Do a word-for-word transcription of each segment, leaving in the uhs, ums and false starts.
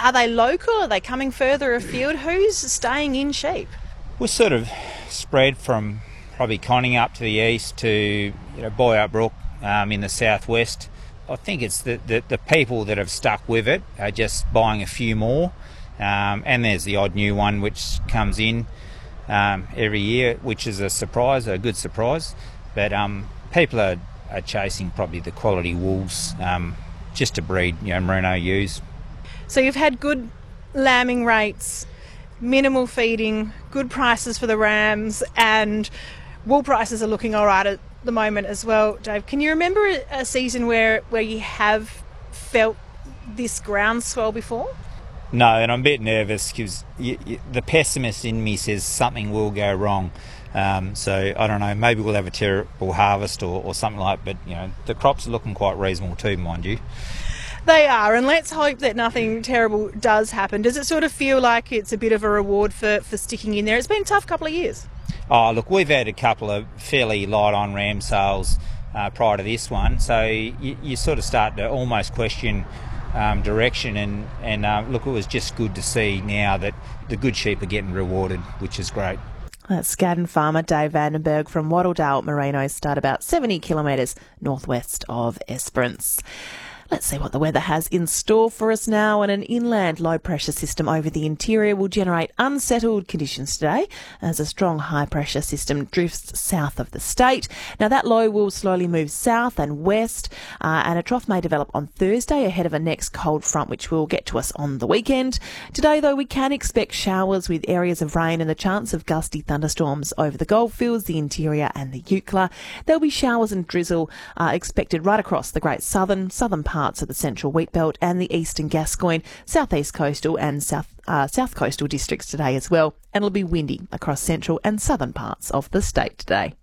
Are they local? Are they coming further afield? Who's staying in sheep? We're sort of spread from probably Conning up to the east to, you know, Boyup Brook um, in the southwest. I think it's the, the, the people that have stuck with it are just buying a few more. Um, and there's the odd new one which comes in um, every year, which is a surprise, a good surprise. But um, people are, are chasing probably the quality wools um, just to breed, you know, merino ewes. So you've had good lambing rates, minimal feeding, good prices for the rams, and wool prices are looking all right at the moment as well. Dave, can you remember a season where, where you have felt this groundswell before? No, and I'm a bit nervous because the pessimist in me says something will go wrong. Um, so I don't know, maybe we'll have a terrible harvest or, or something like that, but you know, the crops are looking quite reasonable too, mind you. They are, and let's hope that nothing terrible does happen. Does it sort of feel like it's a bit of a reward for, for sticking in there? It's been a tough couple of years. Oh, look, we've had a couple of fairly light on ram sales uh, prior to this one, so you, you sort of start to almost question Um, direction and, and uh, look, it was just good to see now that the good sheep are getting rewarded, which is great. That's Scaddan farmer Dave Vandenberg from Wattledale Merinos, start about seventy kilometres northwest of Esperance. Let's see what the weather has in store for us now. And an inland low-pressure system over the interior will generate unsettled conditions today as a strong high-pressure system drifts south of the state. Now, that low will slowly move south and west, uh, and a trough may develop on Thursday ahead of a next cold front, which will get to us on the weekend. Today, though, we can expect showers with areas of rain and the chance of gusty thunderstorms over the goldfields, the interior and the Eucla. There'll be showers and drizzle uh, expected right across the Great Southern, southern parts of the central wheatbelt and the eastern Gascoyne, southeast coastal and south uh, south coastal districts today as well. And it'll be windy across central and southern parts of the state today.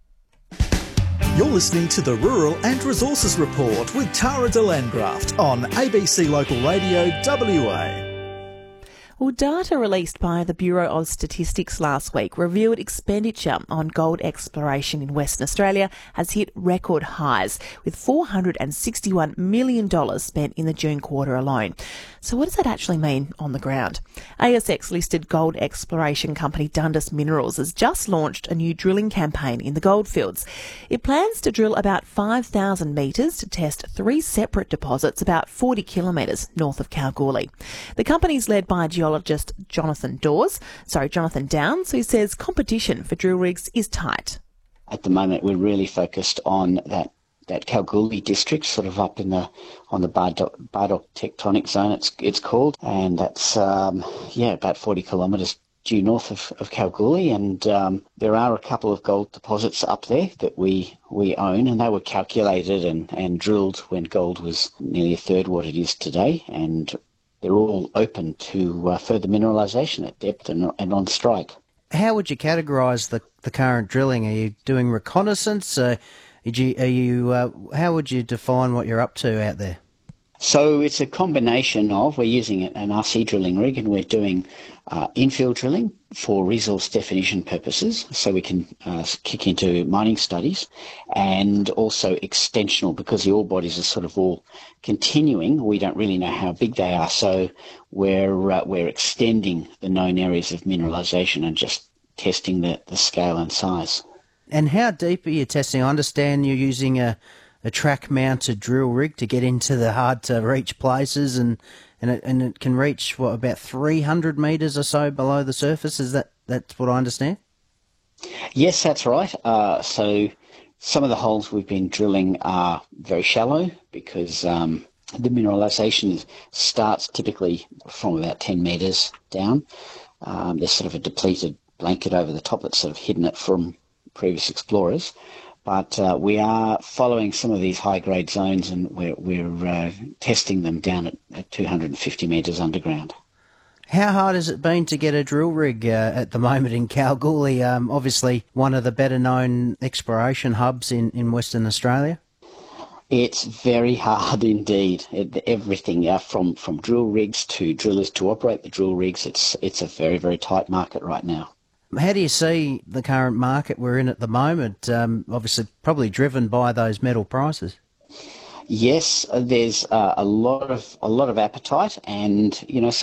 You're listening to the Rural and Resources Report with Tara de Landgraft on A B C Local Radio W A. Well, data released by the Bureau of Statistics last week revealed expenditure on gold exploration in Western Australia has hit record highs, with four hundred sixty-one million dollars spent in the June quarter alone. So what does that actually mean on the ground? A S X-listed gold exploration company Dundas Minerals has just launched a new drilling campaign in the goldfields. It plans to drill about five thousand metres to test three separate deposits about forty kilometres north of Kalgoorlie. The company is led by geologist Jonathan Dawes, sorry, Jonathan Downs, who says competition for drill rigs is tight. At the moment, we're really focused on that that Kalgoorlie district, sort of up in the on the Bardock, Bardock tectonic zone. It's it's called, and that's um, yeah about forty kilometres due north of, of Kalgoorlie. And um, there are a couple of gold deposits up there that we we own, and they were calculated and, and drilled when gold was nearly a third what it is today, and they're all open to uh, further mineralisation at depth and, and on strike. How would you categorise the, the current drilling? Are you doing reconnaissance? Uh, are you, are you, uh, how would you define what you're up to out there? So it's a combination of, we're using an R C drilling rig, and we're doing uh, infill drilling for resource definition purposes, so we can uh, kick into mining studies, and also extensional, because the ore bodies are sort of all continuing. We don't really know how big they are, so we're uh, we're extending the known areas of mineralisation and just testing the, the scale and size. And how deep are you testing? I understand you're using a a track-mounted drill rig to get into the hard-to-reach places, and and it, and it can reach, what, about three hundred metres or so below the surface? Is that that's what I understand? Yes, that's right. Uh, so some of the holes we've been drilling are very shallow because um, the mineralisation starts typically from about ten metres down. Um, there's sort of a depleted blanket over the top that's sort of hidden it from previous explorers. But uh, we are following some of these high-grade zones, and we're, we're uh, testing them down at, at two hundred fifty metres underground. How hard has it been to get a drill rig uh, at the moment in Kalgoorlie? Um, obviously, one of the better-known exploration hubs in, in Western Australia. It's very hard indeed. It, everything, yeah, from, from drill rigs to drillers to operate the drill rigs, it's it's a very, very tight market right now. How do you see the current market we're in at the moment? Um, obviously, probably driven by those metal prices. Yes, there's uh, a lot of a lot of appetite, and you know.